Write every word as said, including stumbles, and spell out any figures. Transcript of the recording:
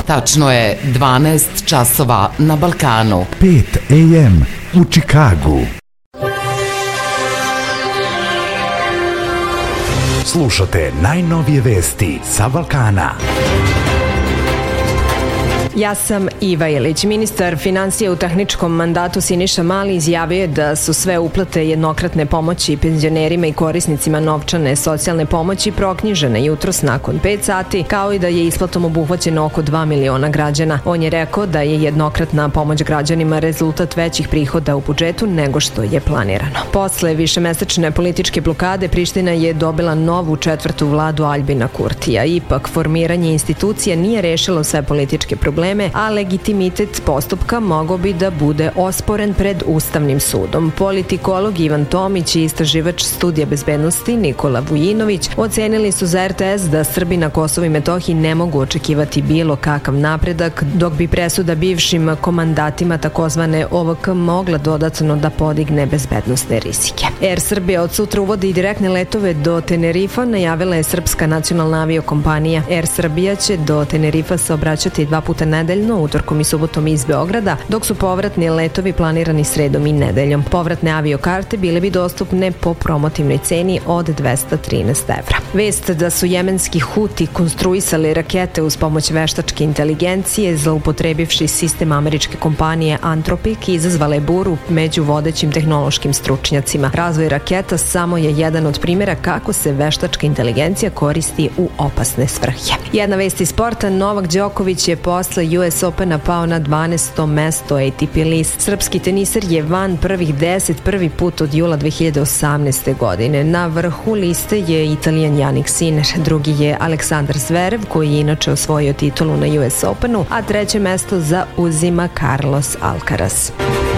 Tačno je dvanaest časova na Balkanu. pet a m u Čikagu. Slušate najnovije vesti sa Balkana. Ja sam Iva Ilić. Ministar finansija u tehničkom mandatu Siniša Mali izjavio je da su sve uplate jednokratne pomoći penzionerima i korisnicima novčane socijalne pomoći proknjižene jutros nakon pet sati, kao i da je isplatom obuhvaćeno oko dva miliona građana. On je rekao da je jednokratna pomoć građanima rezultat većih prihoda u budžetu nego što je planirano. Posle višemesečne političke blokade Priština je dobila novu četvrtu vladu Aljbina Kurtija. Ipak, formiranje institucija nije rešilo sve političke probleme, a legitimitet postupka mogao bi da bude osporen pred Ustavnim sudom. Politikolog Ivan Tomić i istraživač studija bezbednosti Nikola Vujinović ocenili su za R T S da Srbi na Kosovu i Metohiji ne mogu očekivati bilo kakav napredak, dok bi presuda bivšim komandatima takozvane O V K mogla dodatno da podigne bezbednosne rizike. Air Srbija od sutra uvodi i direktne letove do Tenerifa, najavila je srpska nacionalna aviokompanija. Air Srbija će do Tenerifa se obraćati dva puta nedeljno, utorkom i subotom iz Beograda, dok su povratni letovi planirani sredom i nedeljom. Povratne aviokarte bile bi dostupne po promotivnoj ceni od dvesta trinaest evra. Vest da su jemenski Huti konstruisali rakete uz pomoć veštačke inteligencije, zloupotrebivši sistem američke kompanije Anthropic, izazvale buru među vodećim tehnološkim stručnjacima. Razvoj raketa samo je jedan od primjera kako se veštačka inteligencija koristi u opasne svrhe. Jedna vest iz sporta: Novak Đoković je posle U S Opena pao na dvanaesto mesto A T P list. Srpski teniser je van prvih deset prvi put od jula dve hiljade osamnaeste. godine. Na vrhu liste je Italijan Jannik Sinner, drugi je Aleksandar Zverev, koji je inače osvojio titulu na U S Openu, a treće mesto zauzima Carlos Alcaraz.